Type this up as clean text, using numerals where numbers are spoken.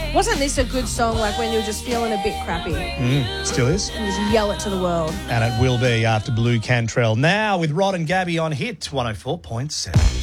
Wasn't this a good song, like when you're just feeling a bit crappy? Still is. And just yell it to the world. And it will be after Blue Cantrell. Now with Rod and Gabby on Hit 104.7.